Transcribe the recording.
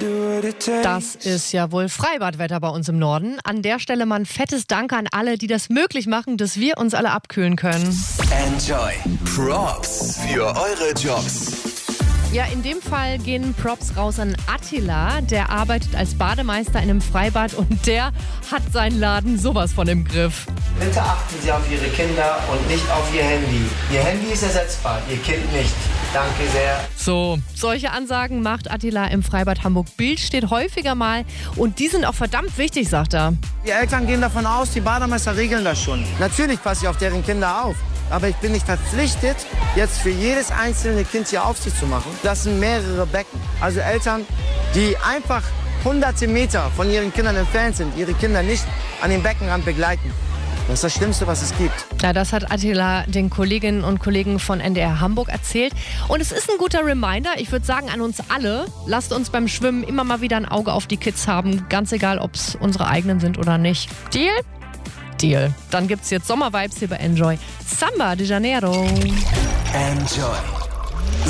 Das ist ja wohl Freibadwetter bei uns im Norden. An der Stelle mal ein fettes Dank an alle, die das möglich machen, dass wir uns alle abkühlen können. Enjoy. Props für eure Jobs. Ja, in dem Fall gehen Props raus an Attila. Der arbeitet als Bademeister in einem Freibad und der hat seinen Laden sowas von im Griff. Bitte achten Sie auf Ihre Kinder und nicht auf Ihr Handy. Ihr Handy ist ersetzbar, Ihr Kind nicht. Danke sehr. So, solche Ansagen macht Attila im Freibad Hamburg-Bild, steht häufiger mal. Und die sind auch verdammt wichtig, sagt er. Die Eltern gehen davon aus, die Bademeister regeln das schon. Natürlich passe ich auf deren Kinder auf. Aber ich bin nicht verpflichtet, jetzt für jedes einzelne Kind hier Aufsicht zu machen. Das sind mehrere Becken. Also Eltern, die einfach hunderte Meter von ihren Kindern entfernt sind, ihre Kinder nicht an den Beckenrand begleiten. Das ist das Schlimmste, was es gibt. Ja, das hat Attila den Kolleginnen und Kollegen von NDR Hamburg erzählt. Und es ist ein guter Reminder, ich würde sagen, an uns alle. Lasst uns beim Schwimmen immer mal wieder ein Auge auf die Kids haben. Ganz egal, ob es unsere eigenen sind oder nicht. Deal? Deal. Dann gibt's jetzt Sommervibes hier bei Enjoy. Samba de Janeiro. Enjoy.